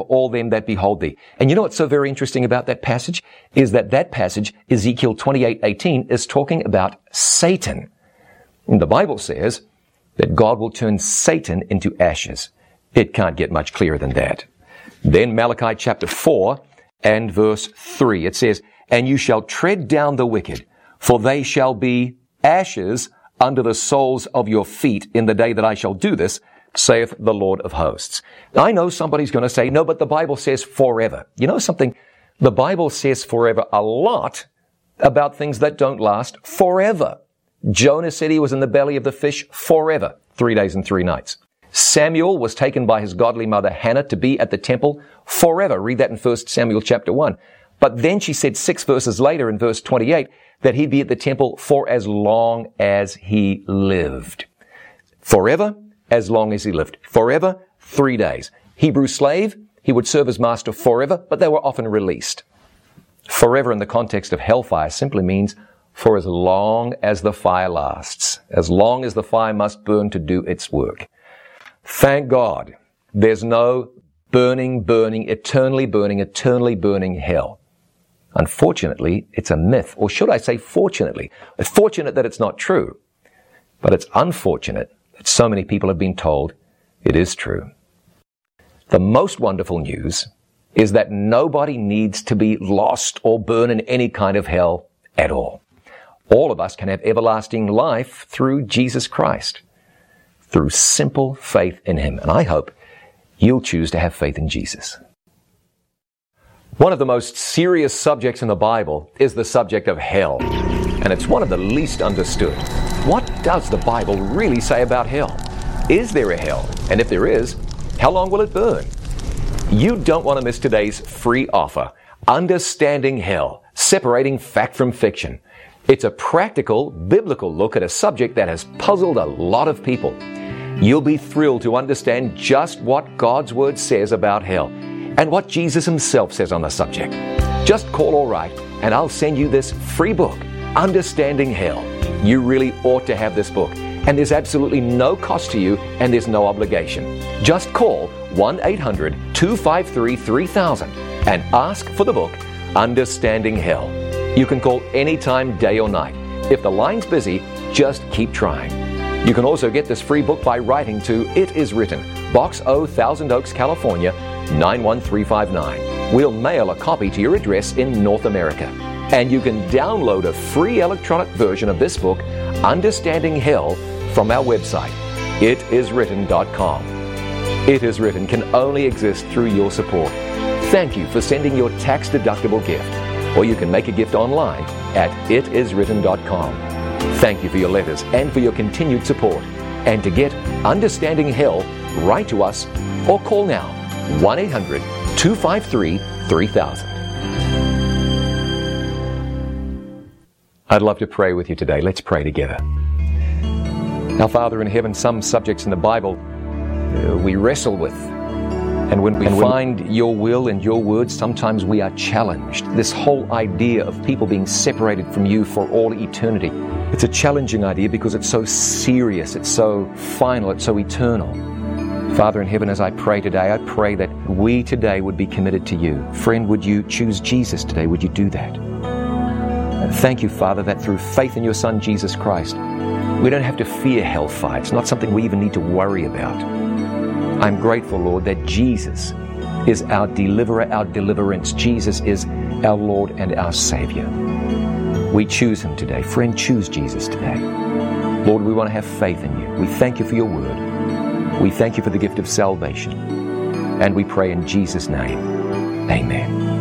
all them that behold thee. And you know what's so very interesting about that passage? Is that passage, Ezekiel 28:18, is talking about Satan. And the Bible says that God will turn Satan into ashes. It can't get much clearer than that. Then Malachi chapter 4 and verse 3, it says, and you shall tread down the wicked, for they shall be ashes under the soles of your feet in the day that I shall do this, saith the Lord of hosts. I know somebody's going to say, no, but the Bible says forever. You know something? The Bible says forever a lot about things that don't last forever. Jonah said he was in the belly of the fish forever, 3 days and 3 nights. Samuel was taken by his godly mother Hannah to be at the temple forever. Read that in 1 Samuel chapter 1. But then she said 6 verses later in verse 28 that he'd be at the temple for as long as he lived. Forever, as long as he lived. Forever, 3 days. Hebrew slave, he would serve his master forever, but they were often released. Forever in the context of hellfire simply means for as long as the fire lasts, as long as the fire must burn to do its work. Thank God there's no burning, eternally burning hell. Unfortunately, it's a myth, or should I say fortunately. It's fortunate that it's not true, but it's unfortunate that so many people have been told it is true. The most wonderful news is that nobody needs to be lost or burn in any kind of hell at all. All of us can have everlasting life through Jesus Christ, through simple faith in Him. And I hope you'll choose to have faith in Jesus. One of the most serious subjects in the Bible is the subject of hell, and it's one of the least understood. What does the Bible really say about hell? Is there a hell? And if there is, how long will it burn? You don't want to miss today's free offer, Understanding Hell, Separating Fact from Fiction. It's a practical, biblical look at a subject that has puzzled a lot of people. You'll be thrilled to understand just what God's Word says about hell and what Jesus Himself says on the subject. Just call all right, and I'll send you this free book, Understanding Hell. You really ought to have this book, and there's absolutely no cost to you, and there's no obligation. Just call 1-800-253-3000 and ask for the book, Understanding Hell. You can call anytime, day or night. If the line's busy, just keep trying. You can also get this free book by writing to It Is Written, Box O, Thousand Oaks, California, 91359. We'll mail a copy to your address in North America. And you can download a free electronic version of this book, Understanding Hell, from our website, itiswritten.com. It Is Written can only exist through your support. Thank you for sending your tax-deductible gift. Or you can make a gift online at itiswritten.com. Thank you for your letters and for your continued support. And to get Understanding Hell, write to us or call now 1-800-253-3000. I'd love to pray with you today. Let's pray together. Our Father in heaven, some subjects in the Bible we wrestle with. And when we find your will and your word, sometimes we are challenged. This whole idea of people being separated from you for all eternity, it's a challenging idea because it's so serious, it's so final, it's so eternal. Father in heaven, as I pray today, I pray that we today would be committed to you. Friend, would you choose Jesus today? Would you do that? And thank you, Father, that through faith in your Son, Jesus Christ, we don't have to fear hellfire. It's not something we even need to worry about. I'm grateful, Lord, that Jesus is our deliverer, our deliverance. Jesus is our Lord and our Savior. We choose Him today. Friend, choose Jesus today. Lord, we want to have faith in you. We thank you for your word. We thank you for the gift of salvation. And we pray in Jesus' name. Amen.